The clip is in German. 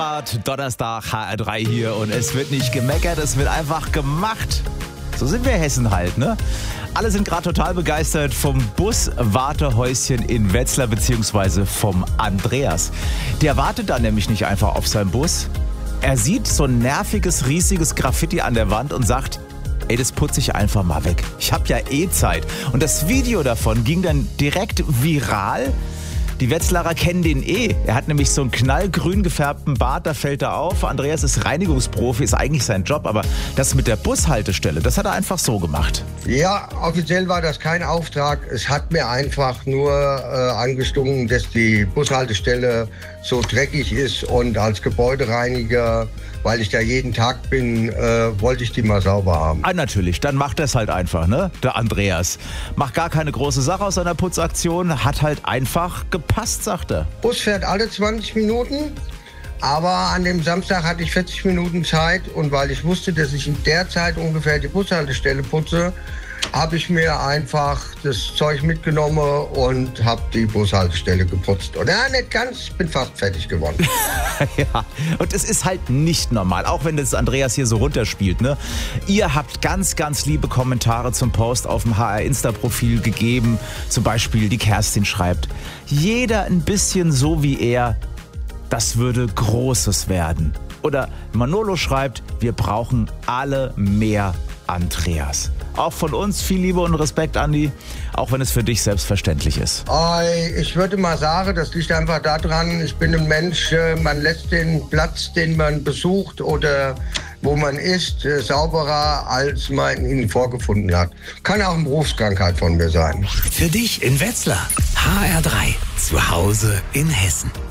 Donnerstag, HR3 hier und es wird nicht gemeckert, es wird einfach gemacht. So sind wir Hessen halt, ne? Alle sind gerade total begeistert vom Bus-Wartehäuschen in Wetzlar bzw. vom Andreas. Der wartet da nämlich nicht einfach auf seinen Bus. Er sieht so ein nerviges, riesiges Graffiti an der Wand und sagt, ey, das putze ich einfach mal weg. Ich habe ja eh Zeit. Und das Video davon ging dann direkt viral. Die Wetzlarer kennen den eh. Er hat nämlich so einen knallgrün gefärbten Bart, da fällt er auf. Andreas ist Reinigungsprofi, ist eigentlich sein Job, aber das mit der Bushaltestelle, das hat er einfach so gemacht. Ja, offiziell war das kein Auftrag. Es hat mir einfach nur angestunken, dass die Bushaltestelle so dreckig ist und als Gebäudereiniger, weil ich da jeden Tag bin, wollte ich die mal sauber haben. Ah, natürlich, dann macht er es halt einfach, ne? Der Andreas. Macht gar keine große Sache aus seiner Putzaktion, hat halt einfach gepasst, sagt er. Bus fährt alle 20 Minuten, aber an dem Samstag hatte ich 40 Minuten Zeit und weil ich wusste, dass ich in der Zeit ungefähr die Bushaltestelle putze, habe ich mir einfach das Zeug mitgenommen und habe die Bushaltestelle geputzt. Und ja, nicht ganz, ich bin fast fertig geworden. Ja, und es ist halt nicht normal, auch wenn das Andreas hier so runterspielt, ne? Ihr habt ganz, ganz liebe Kommentare zum Post auf dem HR-Insta-Profil gegeben. Zum Beispiel die Kerstin schreibt, jeder ein bisschen so wie er, das würde Großes werden. Oder Manolo schreibt, wir brauchen alle mehr Andreas. Auch von uns viel Liebe und Respekt, Andi, auch wenn es für dich selbstverständlich ist. Ich würde mal sagen, das liegt einfach daran, ich bin ein Mensch, man lässt den Platz, den man besucht oder wo man ist, sauberer, als man ihn vorgefunden hat. Kann auch eine Berufskrankheit von mir sein. Für dich in Wetzlar. HR3. Zu Hause in Hessen.